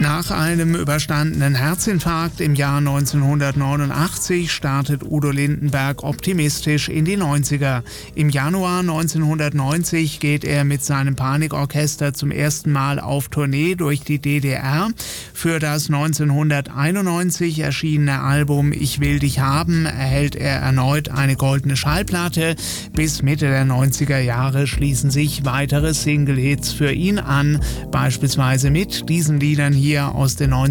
Nach einem überstandenen Herzinfarkt im Jahr 1989 startet Udo Lindenberg optimistisch in die 90er. Im Januar 1990 geht er mit seinem Panikorchester zum ersten Mal auf Tournee durch die DDR. Für das 1991 erschienene Album Ich will dich haben erhält er erneut eine goldene Schallplatte. Bis Mitte der 90er Jahre schließen sich weitere Single-Hits für ihn an, beispielsweise mit diesen Liedern hier aus den